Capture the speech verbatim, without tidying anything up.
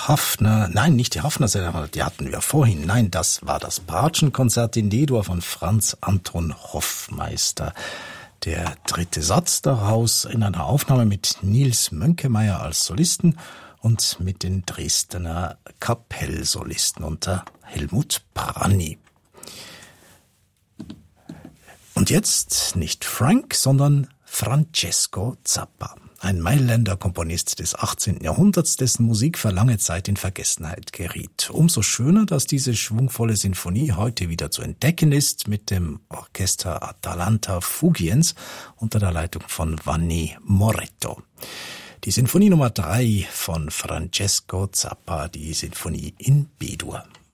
Hafner, nein, nicht die Hafner, die hatten wir vorhin. Nein, das war das Bratschenkonzert in D-Dur von Franz Anton Hoffmeister. Der dritte Satz daraus in einer Aufnahme mit Nils Mönkemeyer als Solisten und mit den Dresdner Kapellsolisten unter Helmut Pranny. Und jetzt nicht Frank, sondern Francesco Zappa. Ein Mailänder Komponist des achtzehnten Jahrhunderts, dessen Musik für lange Zeit in Vergessenheit geriet. Umso schöner, dass diese schwungvolle Sinfonie heute wieder zu entdecken ist mit dem Orchester Atalanta Fugiens unter der Leitung von Vanni Moretto. Die Sinfonie Nummer drei von Francesco Zappa, die Sinfonie in B-Dur.